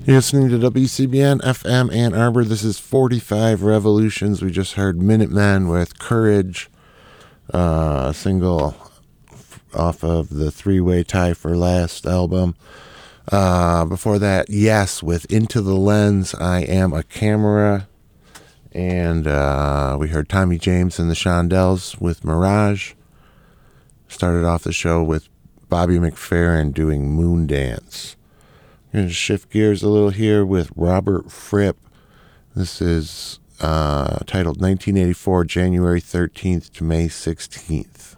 You're listening to WCBN FM Ann Arbor. This is 45 Revolutions. We just heard Minutemen with Courage, a single off of the Three-Way Tie for Last album. Before that, Yes with Into the Lens, I Am a Camera. And we heard Tommy James and the Shondells with Mirage. Started off the show with Bobby McFerrin doing Moon Dance. We're going to shift gears a little here with Robert Fripp. This is titled 1984, January 13th to May 16th.